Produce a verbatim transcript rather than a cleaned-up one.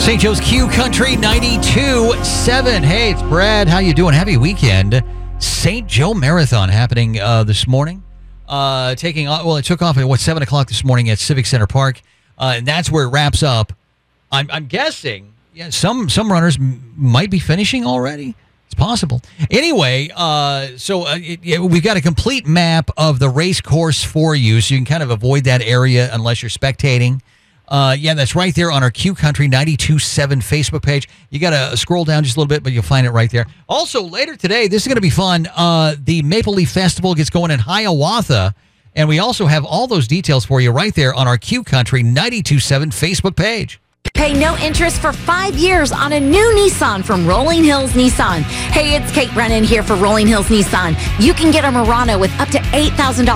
Saint Joe's Q Country ninety-two point seven. Hey, it's Brad. How you doing? Happy weekend. Saint Joe Marathon happening uh, this morning. Uh, taking off, well, it took off at, what, seven o'clock this morning at Civic Center Park. Uh, and that's where it wraps up. I'm, I'm guessing yeah, some, some runners m- might be finishing already. It's possible. Anyway, uh, so uh, it, it, we've got a complete map of the race course for you, so you can kind of avoid that area unless you're spectating. Uh, yeah, that's right there on our Q Country ninety-two point seven Facebook page. You got to scroll down just a little bit, but you'll find it right there. Also, later today, this is going to be fun. Uh, the Maple Leaf Festival gets going in Hiawatha, and we also have all those details for you right there on our Q Country ninety-two point seven Facebook page. Pay no interest for five years on a new Nissan from Rolling Hills Nissan. Hey, it's Kate Brennan here for Rolling Hills Nissan. You can get a Murano with up to eight thousand dollars